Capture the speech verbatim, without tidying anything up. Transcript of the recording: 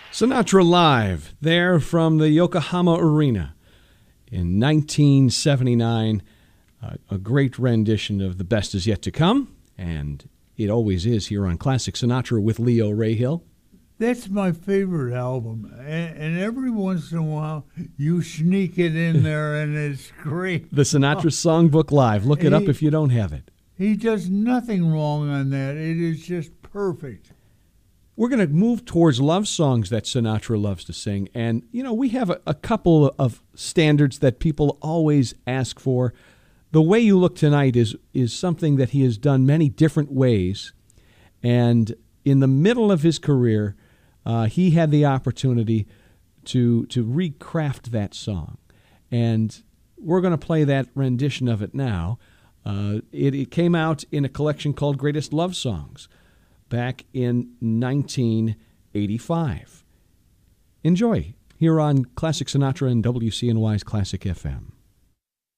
Sinatra live there from the Yokohama Arena in nineteen seventy-nine. Uh, a great rendition of The Best Is Yet to Come, and it always is here on Classic Sinatra with Leo Rahill. That's my favorite album, and, and every once in a while you sneak it in there, and it's great. The Sinatra Songbook Live. Look it He- up if you don't have it. He does nothing wrong on that. It is just perfect. We're going to move towards love songs that Sinatra loves to sing. And, you know, we have a, a couple of standards that people always ask for. The Way You Look Tonight is is something that he has done many different ways. And in the middle of his career, uh, he had the opportunity to, to recraft that song. And we're going to play that rendition of it now. Uh, it, it came out in a collection called Greatest Love Songs back in nineteen eighty-five. Enjoy here on Classic Sinatra and W C N Y's Classic F M.